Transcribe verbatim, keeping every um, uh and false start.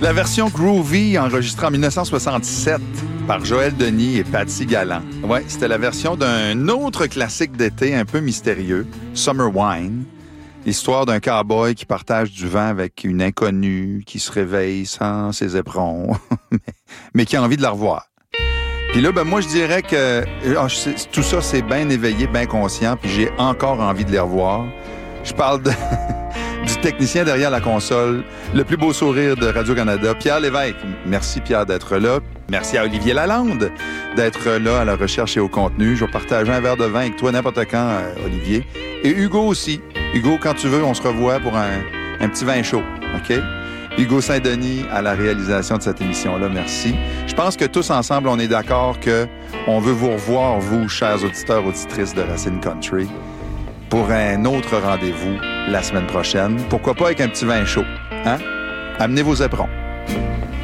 La version groovy enregistrée en dix-neuf cent soixante-sept par Joël Denis et Patsy Galland. Ouais, c'était la version d'un autre classique d'été un peu mystérieux, Summer Wine. L'histoire d'un cow-boy qui partage du vent avec une inconnue qui se réveille sans ses éperons, mais qui a envie de la revoir. Puis là, ben moi, je dirais que oh, je, tout ça, c'est bien éveillé, bien conscient, puis j'ai encore envie de les revoir. Je parle de... du technicien derrière la console, le plus beau sourire de Radio-Canada, Pierre Lévesque. Merci, Pierre, d'être là. Merci à Olivier Lalande d'être là à la recherche et au contenu. Je vais partager un verre de vin avec toi n'importe quand, euh, Olivier. Et Hugo aussi. Hugo, quand tu veux, on se revoit pour un, un petit vin chaud, OK? Hugo Saint-Denis à la réalisation de cette émission-là, merci. Je pense que tous ensemble, on est d'accord que on veut vous revoir, vous, chers auditeurs, auditrices de Racine Country, pour un autre rendez-vous la semaine prochaine. Pourquoi pas avec un petit vin chaud, hein? Amenez vos éperons.